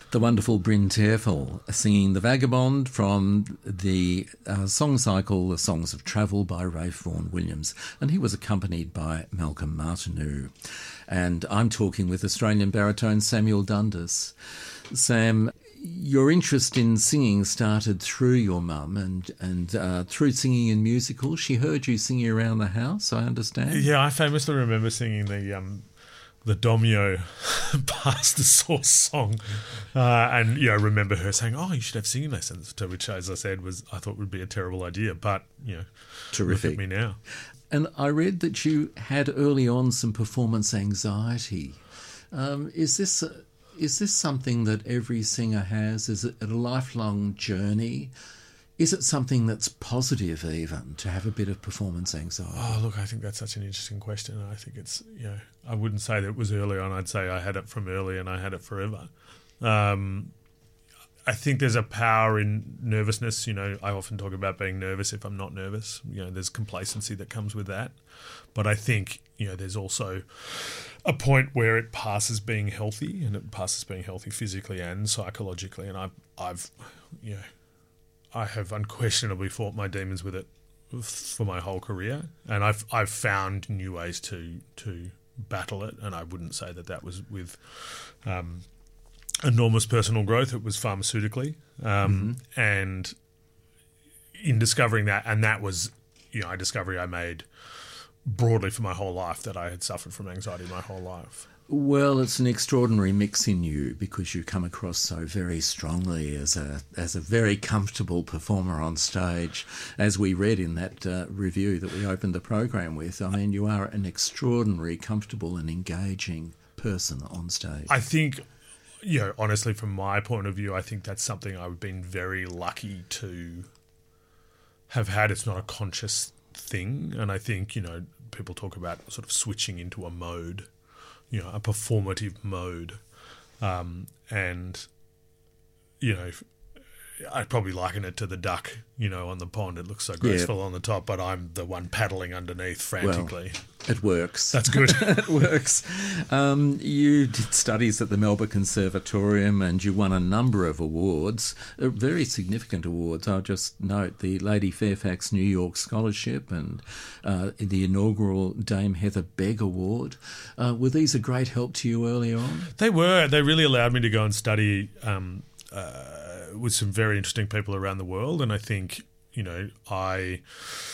The wonderful Bryn Terfel singing The Vagabond from the song cycle The Songs of Travel by Rafe Vaughan Williams, and he was accompanied by Malcolm Martineau. And I'm talking with Australian baritone Samuel Dundas. Sam, your interest in singing started through your mum and through singing in musicals. She heard you singing around the house, I understand. Yeah, I famously remember singing the Domio past the sauce song, and remember her saying, "Oh, you should have singing lessons." To which, as I said, I thought would be a terrible idea, but terrific. Look at me now. And I read that you had early on some performance anxiety. Is this something that every singer has? Is it a lifelong journey? Is it something that's positive even, to have a bit of performance anxiety? Oh, look, I think that's such an interesting question. I think it's, I wouldn't say that it was early on. I'd say I had it from early and I had it forever. I think there's a power in nervousness. I often talk about being nervous if I'm not nervous. There's complacency that comes with that. But I think, there's also a point where it passes being healthy, and it passes being healthy physically and psychologically. And I have unquestionably fought my demons with it for my whole career, and I've found new ways to battle it. And I wouldn't say that was with enormous personal growth. It was pharmaceutically, and in discovering that, and that was a discovery I made broadly for my whole life, that I had suffered from anxiety my whole life. Well, it's an extraordinary mix in you, because you come across so very strongly as a very comfortable performer on stage, as we read in that review that we opened the program with. I mean, you are an extraordinary, comfortable and engaging person on stage. I think, honestly, from my point of view, I think that's something I've been very lucky to have had. It's not a conscious thing, and I think, people talk about sort of switching into a mode, a performative mode. And, I'd probably liken it to the duck, on the pond. It looks so graceful on the top, but I'm the one paddling underneath frantically. Well, it works. That's good. It works. You did studies at the Melbourne Conservatorium and you won a number of awards, very significant awards. I'll just note the Lady Fairfax New York Scholarship and the inaugural Dame Heather Begg Award. Were these a great help to you early on? They were. They really allowed me to go and study with some very interesting people around the world. And I think, I